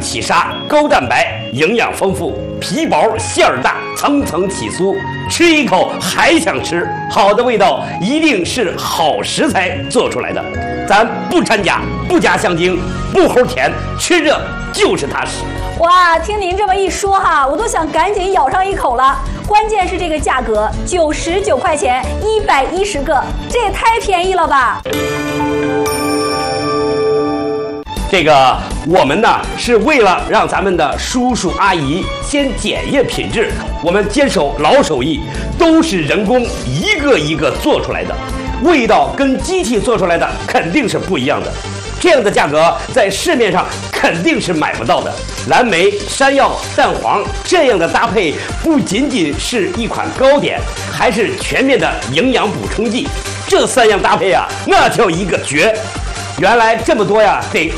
起沙，高蛋白，营养丰富，皮薄馅儿大，层层起酥，吃一口还想吃。好的味道一定是好食材做出来的，咱不掺假，不加香精，不齁甜，吃着就是踏实。 哇，听您这么一说哈，我都想赶紧咬上一口了。关键是这个价格，99块钱，110个，这也太便宜了吧！ 这个我们呢是为了让咱们的叔叔阿姨先检验品质，我们坚守老手艺，都是人工一个一个做出来的，味道跟机器做出来的肯定是不一样的。这样的价格在市面上肯定是买不到的。蓝莓、山药、蛋黄这样的搭配，不仅仅是一款糕点，还是全面的营养补充剂。这3样搭配啊，那叫一个绝！原来这么多呀，得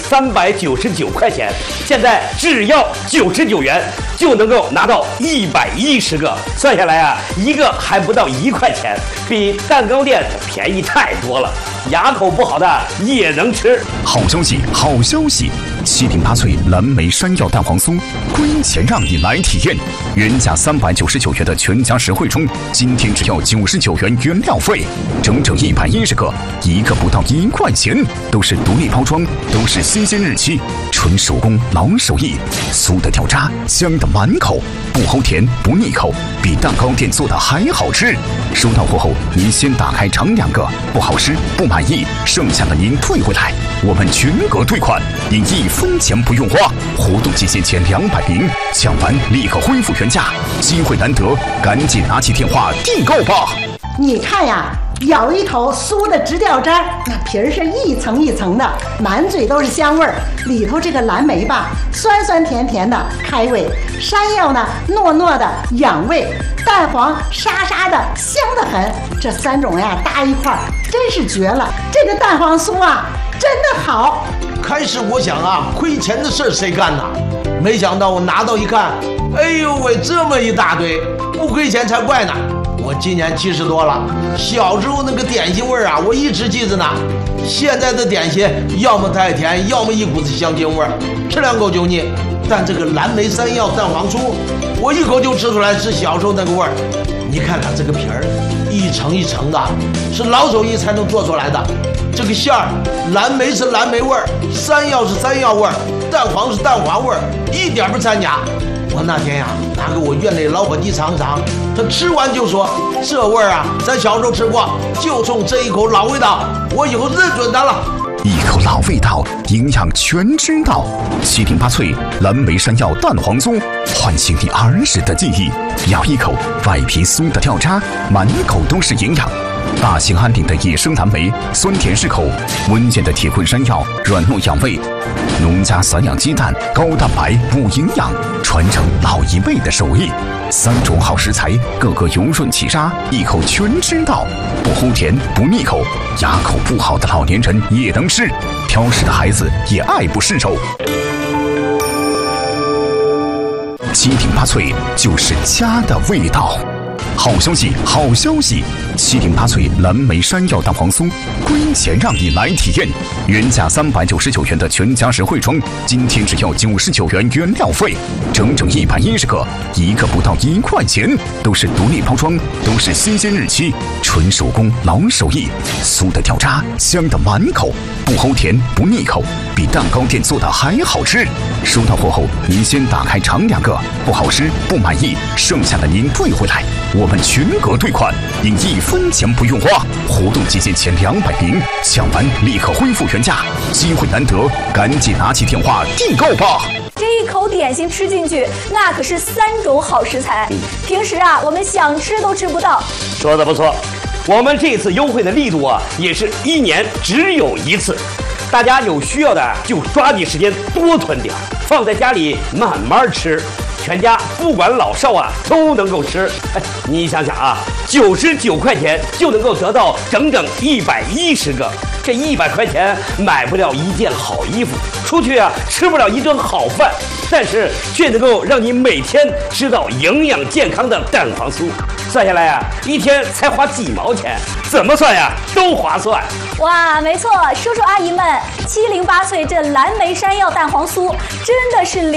399块钱，现在只要99元就能够拿到110个，算下来啊，一个还不到1块钱，比蛋糕店便宜太多了。牙口不好的也能吃。 好消息，好消息！708脆蓝莓山药蛋黄酥，亏钱让你来体验。原价399元的全家实惠冲，今天只要99元原料费，整整110个，一个不到1块钱，都是独立包装，都是新鲜日期，纯手工老手艺，酥的掉渣，香的满口，不齁甜不腻口，比蛋糕店做的还好吃。收到货后，您先打开尝2个，不好吃不满意，剩下的您退回来，我们全额退款，您1分钱不用花。活动期限前200名，抢完立刻恢复原价，机会难得，赶紧拿起电话订购吧。 你看呀，咬一口酥的直掉渣，那皮儿是一层一层的，满嘴都是香味儿。里头这个蓝莓吧，酸酸甜甜的开胃；山药呢，糯糯的养胃；蛋黄沙沙的香得很。这3种呀搭一块儿，真是绝了！这个蛋黄酥啊，真的好。 开始我想啊，亏钱的事儿谁干呐？没想到我拿到一看，哎呦喂，这么一大堆，不亏钱才怪呢！我今年70多了，小时候那个点心味儿啊，我一直记着呢。现在的点心要么太甜，要么一股子香精味儿，吃2口就腻。但这个蓝莓山药蛋黄酥，我一口就吃出来是小时候那个味儿。你看看这个皮儿，一层一层的，是老手艺才能做出来的。这个馅儿，蓝莓是蓝莓味儿，山药是山药味儿，蛋黄是蛋黄味儿，一点不掺假。我那天呀，拿给我院里老伙计尝尝，他吃完就说：“这味儿啊，咱小时候吃过，就冲这一口老味道，我以后认准它了。” 一口老味道，营养全知道。708脆蓝莓山药蛋黄酥，唤醒你儿时的记忆。咬一口，外皮酥的掉渣，满口都是营养。大兴安岭的野生蓝莓，酸甜适口；温健的铁棍山药，软糯养胃；农家散养鸡蛋，高蛋白补营养，传承老一辈的手艺。3种好食材，个个油润起沙，一口全知道，不齁甜不腻口，牙口不好的老年人也能吃，挑食的孩子也爱不释手。708脆就是家的味道。好消息，好消息！708脆蓝莓山药蛋黄酥，亏钱让你来体验。原价399元的全家实惠装，今天只要99元原料费，整整110个，一个不到1块钱，都是独立包装，都是新鲜日期，纯手工老手艺，酥的掉渣，香的满口，不齁甜不腻口，比蛋糕店做的还好吃。收到货后，您先打开尝2个，不好吃不满意，剩下的您退回来，我们全额退款，您1分钱不用花。活动期限前200名，抢完立刻恢复原价，机会难得，赶紧拿起电话订购吧。 这一口点心吃进去，那可是3种好食材，平时啊我们想吃都吃不到。 说的不错，我们这次优惠的力度啊，也是1年只有1次。大家有需要的就抓紧时间多囤点，放在家里慢慢吃，全家不管老少啊都能够吃。你想想啊，99块钱就能够得到整整110个，这100块钱买不了一件好衣服，出去啊吃不了一顿好饭，但是却能够让你每天吃到营养健康的蛋黄酥。算下来啊，一天才花几毛钱，怎么算呀都划算。 哇，没错，叔叔阿姨们，708脆这蓝莓山药蛋黄酥真的是